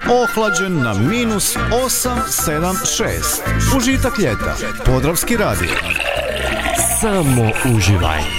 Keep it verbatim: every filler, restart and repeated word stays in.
Ohlađen na minus osam sedam šest. Užitak ljeta. Podravski radio. Samo uživaj.